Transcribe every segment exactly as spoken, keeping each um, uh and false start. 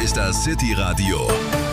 ist das City Radio,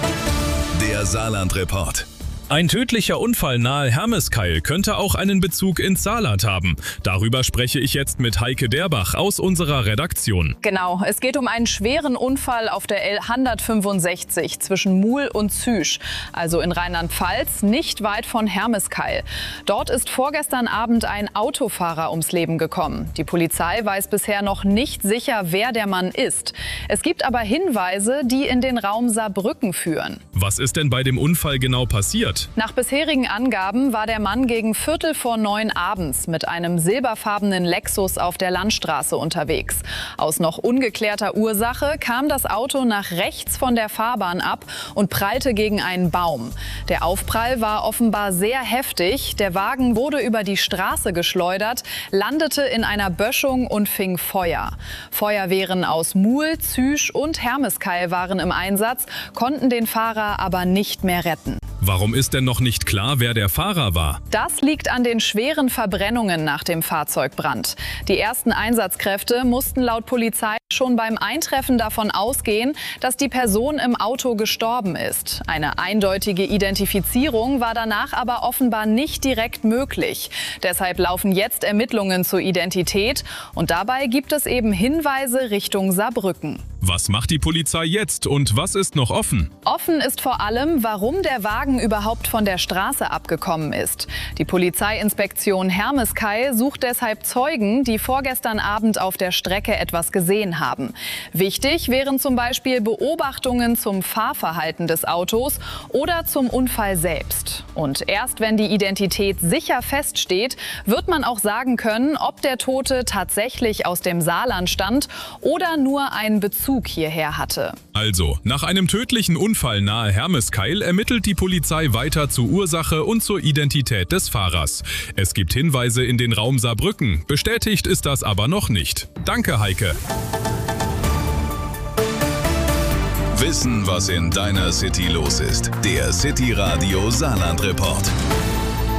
der Saarland-Report. Ein tödlicher Unfall nahe Hermeskeil könnte auch einen Bezug ins Saarland haben. Darüber spreche ich jetzt mit Heike Derbach aus unserer Redaktion. Genau, es geht um einen schweren Unfall auf der L hundertfünfundsechzig zwischen Muhl und Züsch, also in Rheinland-Pfalz, nicht weit von Hermeskeil. Dort ist vorgestern Abend ein Autofahrer ums Leben gekommen. Die Polizei weiß bisher noch nicht sicher, wer der Mann ist. Es gibt aber Hinweise, die in den Raum Saarbrücken führen. Was ist denn bei dem Unfall genau passiert? Nach bisherigen Angaben war der Mann gegen Viertel vor neun abends mit einem silberfarbenen Lexus auf der Landstraße unterwegs. Aus noch ungeklärter Ursache kam das Auto nach rechts von der Fahrbahn ab und prallte gegen einen Baum. Der Aufprall war offenbar sehr heftig. Der Wagen wurde über die Straße geschleudert, landete in einer Böschung und fing Feuer. Feuerwehren aus Muhl, Züsch und Hermeskeil waren im Einsatz, konnten den Fahrer aber nicht mehr retten. Warum ist denn noch nicht klar, wer der Fahrer war? Das liegt an den schweren Verbrennungen nach dem Fahrzeugbrand. Die ersten Einsatzkräfte mussten laut Polizei schon beim Eintreffen davon ausgehen, dass die Person im Auto gestorben ist. Eine eindeutige Identifizierung war danach aber offenbar nicht direkt möglich. Deshalb laufen jetzt Ermittlungen zur Identität und dabei gibt es eben Hinweise Richtung Saarbrücken. Was macht die Polizei jetzt und was ist noch offen? Offen ist vor allem, warum der Wagen überhaupt von der Straße abgekommen ist. Die Polizeiinspektion Hermeskeil sucht deshalb Zeugen, die vorgestern Abend auf der Strecke etwas gesehen haben. Wichtig wären zum Beispiel Beobachtungen zum Fahrverhalten des Autos oder zum Unfall selbst. Und erst wenn die Identität sicher feststeht, wird man auch sagen können, ob der Tote tatsächlich aus dem Saarland stammt oder nur einen Bezug hierher hatte. Also, nach einem tödlichen Unfall nahe Hermeskeil ermittelt die Polizei weiter zur Ursache und zur Identität des Fahrers. Es gibt Hinweise in den Raum Saarbrücken. Bestätigt ist das aber noch nicht. Danke, Heike. Wissen, was in deiner City los ist. Der City Radio Saarland-Report.